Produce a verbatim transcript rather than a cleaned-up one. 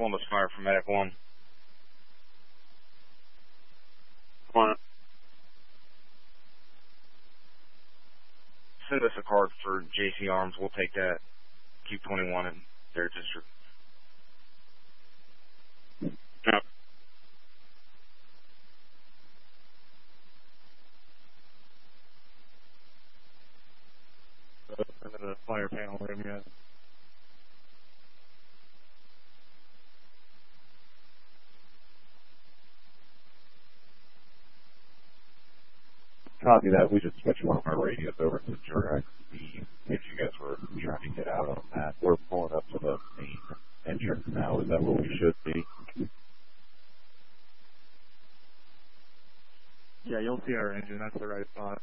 Columbus Fire for Medic one. One. Send us a card for J C Arms. We'll take that. Q twenty-one in their district. Yep. Into the fire panel room, yeah. Copy that. We just switched one of our radios over to Durex B if you guys were trying to get out on that. We're pulling up to the main entrance now. Is that where we should be? Yeah, you'll see our engine. That's the right spot.